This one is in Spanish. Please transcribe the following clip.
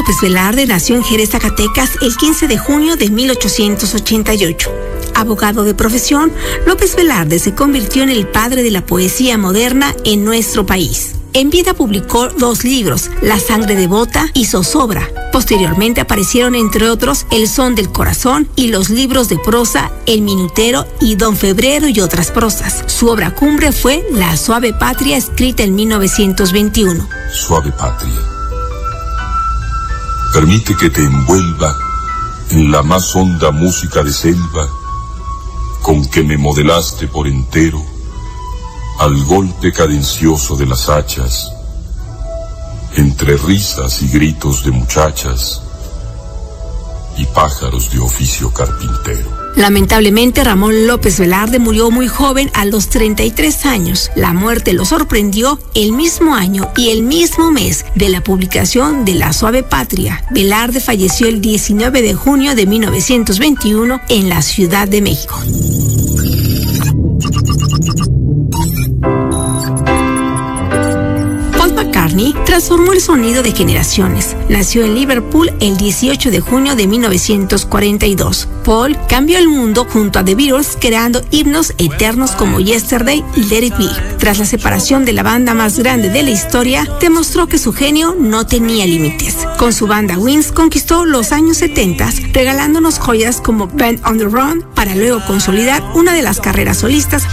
López Velarde nació en Jerez, Zacatecas, el 15 de junio de 1888. Abogado de profesión, López Velarde se convirtió en el padre de la poesía moderna en nuestro país. En vida publicó 2 libros, La sangre devota y Zozobra. Posteriormente aparecieron, entre otros, El son del corazón y los libros de prosa El minutero y Don Febrero y otras prosas. Su obra cumbre fue La suave patria, escrita en 1921. Suave patria, permite que te envuelva en la más honda música de selva con que me modelaste por entero al golpe cadencioso de las hachas, entre risas y gritos de muchachas y pájaros de oficio carpintero. Lamentablemente, Ramón López Velarde murió muy joven, a los 33 años. La muerte lo sorprendió el mismo año y el mismo mes de la publicación de La suave patria. Velarde falleció el 19 de junio de 1921 en la Ciudad de México. McCartney transformó el sonido de generaciones. Nació en Liverpool el 18 de junio de 1942. Paul cambió el mundo junto a The Beatles, creando himnos eternos como Yesterday y Let It Be. Tras la separación de la banda más grande de la historia, demostró que su genio no tenía límites. Con su banda Wings conquistó los años 70, regalándonos joyas como Band on the Run, para luego consolidar una de las carreras solistas